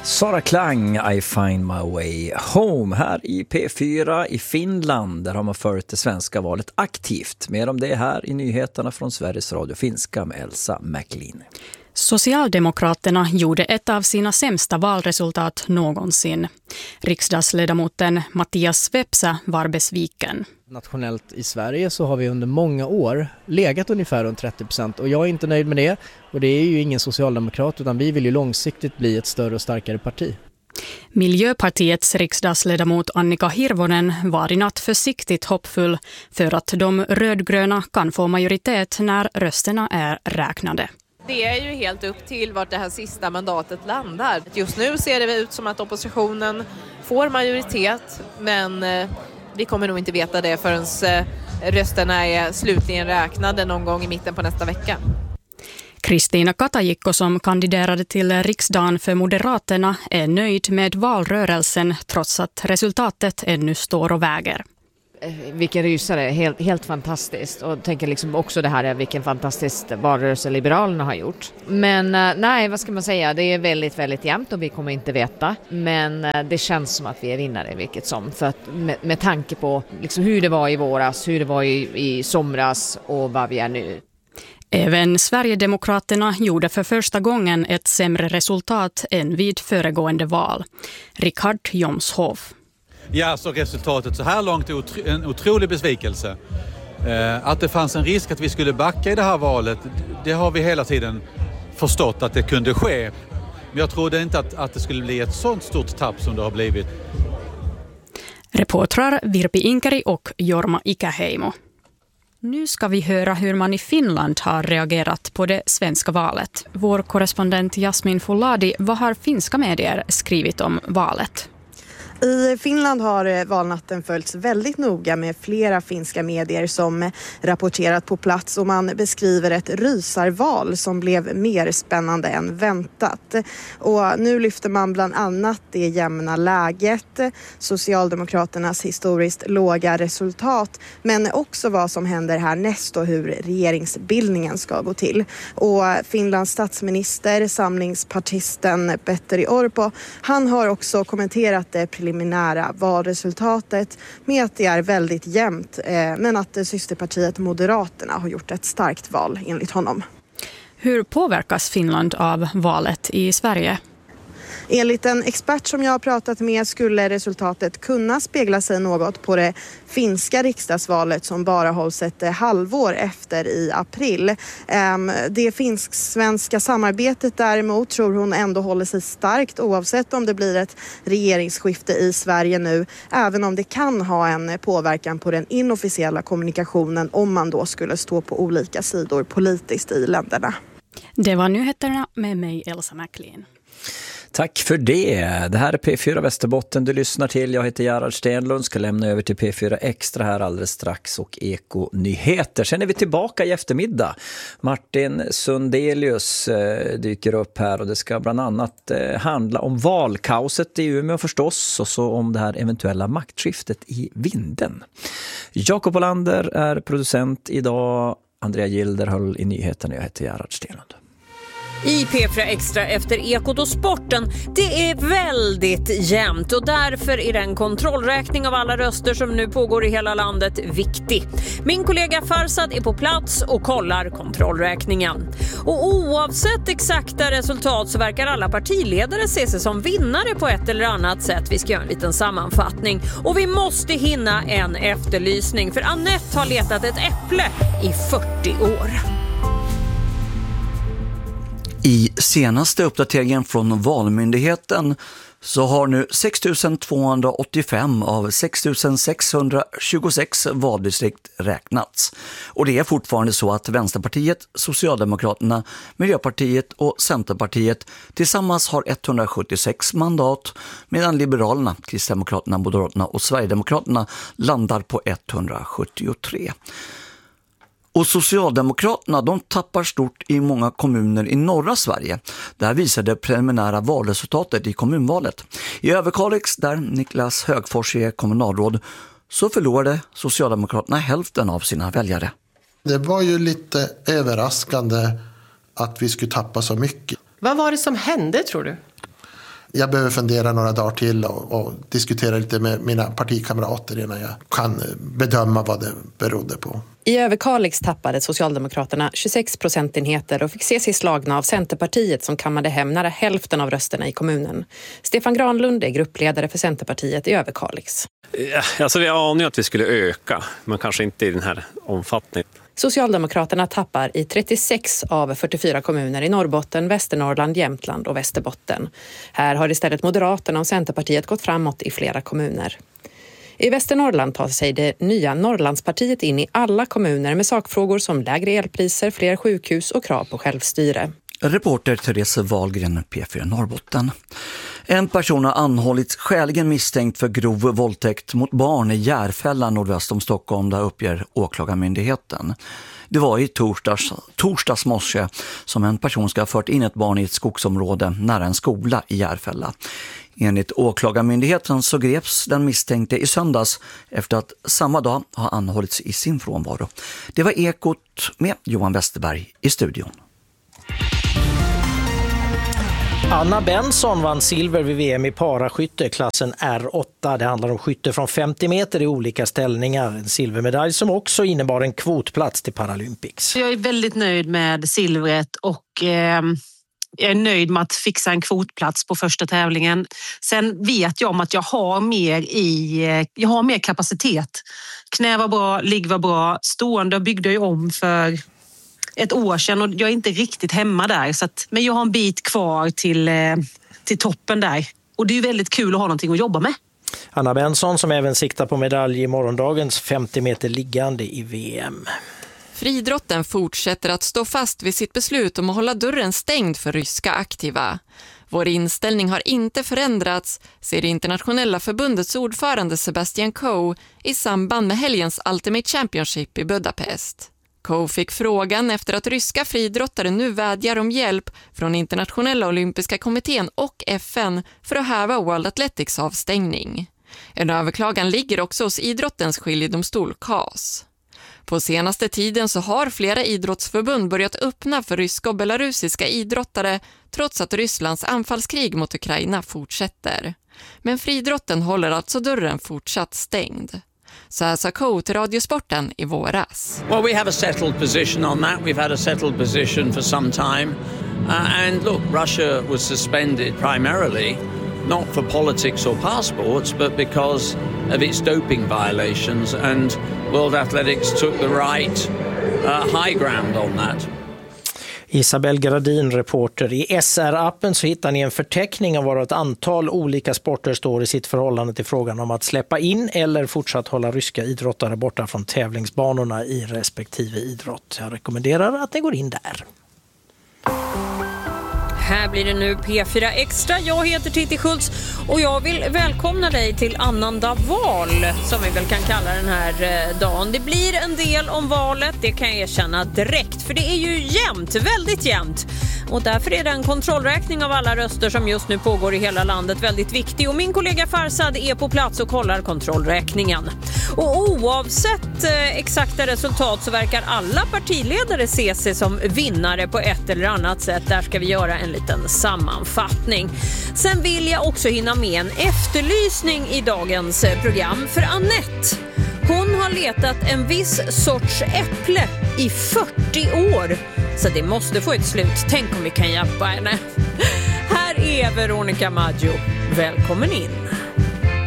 Sara Klang, I find my way home. Här i P4 i Finland, där har man följt det svenska valet aktivt. Mer om det här i nyheterna från Sveriges Radio Finska med Elsa McLean. Socialdemokraterna gjorde ett av sina sämsta valresultat någonsin. Riksdagsledamoten Mattias Vepsä var besviken. Nationellt i Sverige så har vi under många år legat ungefär runt 30% och jag är inte nöjd med det. Och det är ju ingen socialdemokrat utan vi vill ju långsiktigt bli ett större och starkare parti. Miljöpartiets riksdagsledamot Annika Hirvonen var i natt försiktigt hoppfull för att de rödgröna kan få majoritet när rösterna är räknade. Det är ju helt upp till vart det här sista mandatet landar. Just nu ser det ut som att oppositionen får majoritet, men vi kommer nog inte veta det förrän rösterna är slutligen räknade någon gång i mitten på nästa vecka. Kristiina Katajikko, som kandiderade till riksdagen för Moderaterna, är nöjd med valrörelsen trots att resultatet ännu står och väger. Vilken rysare, helt fantastiskt, och tänker liksom också det här är vilken fantastisk valrörelse Liberalerna har gjort. Men nej, vad ska man säga, det är väldigt, väldigt jämnt och vi kommer inte veta, men det känns som att vi är vinnare vilket som, för att med tanke på liksom hur det var i våras, hur det var i somras och vad vi är nu. Även Sverigedemokraterna gjorde för första gången ett sämre resultat än vid föregående val. Richard Jomshof. Ja, så resultatet så här långt är en otrolig besvikelse. Att det fanns en risk att vi skulle backa i det här valet, det har vi hela tiden förstått att det kunde ske. Men jag trodde inte att det skulle bli ett sånt stort tapp som det har blivit. Reportrar Virpi Inkeri och Jorma Ikäheimo. Nu ska vi höra hur man i Finland har reagerat på det svenska valet. Vår korrespondent Jasmin Folladi, vad har finska medier skrivit om valet? I Finland har valnatten följts väldigt noga med flera finska medier som rapporterat på plats, och man beskriver ett rysarval som blev mer spännande än väntat. Och nu lyfter man bland annat det jämna läget, Socialdemokraternas historiskt låga resultat, men också vad som händer härnäst och hur regeringsbildningen ska gå till. Och Finlands statsminister, samlingspartisten Petteri Orpo, han har också kommenterat det preliminära valresultatet med att det är väldigt jämnt, men att systerpartiet Moderaterna har gjort ett starkt val enligt honom. Hur påverkas Finland av valet i Sverige? Enligt en expert som jag har pratat med skulle resultatet kunna spegla sig något på det finska riksdagsvalet som bara hålls ett halvår efter i april. Det finsk-svenska samarbetet däremot tror hon ändå håller sig starkt oavsett om det blir ett regeringsskifte i Sverige nu, även om det kan ha en påverkan på den inofficiella kommunikationen om man då skulle stå på olika sidor politiskt i länderna. Det var nyheterna med mig, Elsa McLean. Tack för det. Det här är P4 Västerbotten du lyssnar till. Jag heter Gerhard Stenlund, ska lämna över till P4 Extra här alldeles strax och Eko-nyheter. Sen är vi tillbaka i eftermiddag. Martin Sundelius dyker upp här och det ska bland annat handla om valkaoset i Umeå förstås, och så om det här eventuella maktskiftet i Vinden. Jakob Olander är producent idag. Andrea Gilder höll i nyheterna. Jag heter Gerhard Stenlund. I P4 Extra efter Ekot och sporten, det är väldigt jämnt och därför är den kontrollräkning av alla röster som nu pågår i hela landet viktig. Min kollega Farsad är på plats och kollar kontrollräkningen. Och oavsett exakta resultat så verkar alla partiledare se sig som vinnare på ett eller annat sätt. Vi ska göra en liten sammanfattning och vi måste hinna en efterlysning för Annette har letat ett äpple i 40 år. I senaste uppdateringen från Valmyndigheten så har nu 6 285 av 6 626 valdistrikt räknats. Och det är fortfarande så att Vänsterpartiet, Socialdemokraterna, Miljöpartiet och Centerpartiet tillsammans har 176 mandat, medan Liberalerna, Kristdemokraterna, Moderaterna och Sverigedemokraterna landar på 173. Och Socialdemokraterna, de tappar stort i många kommuner i norra Sverige. Där visade det preliminära valresultatet i kommunvalet. I Överkalix, där Niklas Högfors är kommunalråd, så förlorade Socialdemokraterna hälften av sina väljare. Det var ju lite överraskande att vi skulle tappa så mycket. Vad var det som hände, tror du? Jag behöver fundera några dagar till och diskutera lite med mina partikamrater innan jag kan bedöma vad det berodde på. I Överkalix tappade Socialdemokraterna 26 procentenheter och fick se sig slagna av Centerpartiet som kammade hem nära hälften av rösterna i kommunen. Stefan Granlund är gruppledare för Centerpartiet i Överkalix. Alltså vi anar ju att vi skulle öka, men kanske inte i den här omfattningen. Socialdemokraterna tappar i 36 av 44 kommuner i Norrbotten, Västernorrland, Jämtland och Västerbotten. Här har istället Moderaterna och Centerpartiet gått framåt i flera kommuner. I Västernorrland tar sig det nya Norrlandspartiet in i alla kommuner med sakfrågor som lägre elpriser, fler sjukhus och krav på självstyre. Reporter Therese Wahlgren, P4 Norrbotten. En person har anhållits skäligen misstänkt för grov våldtäkt mot barn i Järfälla nordväst om Stockholm, där uppger åklagarmyndigheten. Det var i torsdags morse som en person ska ha fört in ett barn i ett skogsområde nära en skola i Järfälla. Enligt åklagarmyndigheten så greps den misstänkte i söndags efter att samma dag ha anhållits i sin frånvaro. Det var Ekot med Johan Westerberg i studion. Anna Benson vann silver vid VM i paraskytte klassen R8. Det handlar om skytte från 50 meter i olika ställningar. En silvermedalj som också innebar en kvotplats till Paralympics. Jag är väldigt nöjd med silvret och jag är nöjd med att fixa en kvotplats på första tävlingen. Sen vet jag om att jag har mer kapacitet. Knä var bra, ligg var bra. Stående byggde jag om för ett år sedan och jag är inte riktigt hemma där. Men jag har en bit kvar till toppen där. Och det är ju väldigt kul att ha någonting att jobba med. Anna Benson som även siktar på medalj i morgondagens 50 meter liggande i VM. Friidrotten fortsätter att stå fast vid sitt beslut om att hålla dörren stängd för ryska aktiva. Vår inställning har inte förändrats, säger det internationella förbundets ordförande Sebastian Coe i samband med helgens Ultimate Championship i Budapest. Coe fick frågan efter att ryska friidrottare nu vädjar om hjälp från Internationella olympiska kommittén och FN för att häva World Athletics avstängning. En överklagan ligger också hos idrottens skiljedomstol CAS. På senaste tiden så har flera idrottsförbund börjat öppna för ryska och belarusiska idrottare trots att Rysslands anfallskrig mot Ukraina fortsätter. Men friidrotten håller alltså dörren fortsatt stängd. Så här sa Coe till Radiosporten i våras. Well, we have a settled position on that. We've had a settled position for some time. And look, Russia was suspended primarily not for politics or passports, but because of its doping violations, and World Athletics took the right high ground on that. Isabel Gradin, reporter. I SR-appen så hittar ni en förteckning av var ett antal olika sporter står i sitt förhållande till frågan om att släppa in eller fortsatt hålla ryska idrottare borta från tävlingsbanorna i respektive idrott. Jag rekommenderar att ni går in där. Här blir det nu P4 Extra. Jag heter Titti Schultz och jag vill välkomna dig till annandag val, som vi väl kan kalla den här dagen. Det blir en del om valet, det kan jag erkänna direkt, för det är ju jämnt, väldigt jämnt. Och därför är den kontrollräkning av alla röster som just nu pågår i hela landet väldigt viktig. Och min kollega Farsad är på plats och kollar kontrollräkningen. Och oavsett exakta resultat så verkar alla partiledare se sig som vinnare på ett eller annat sätt. Där ska vi göra en liten sammanfattning. Sen vill jag också hinna med en efterlysning i dagens program för Annette. Hon har letat en viss sorts äpple i 40 år. Så det måste få ett slut. Tänk om vi kan hjälpa henne. Här är Veronica Maggio. Välkommen in.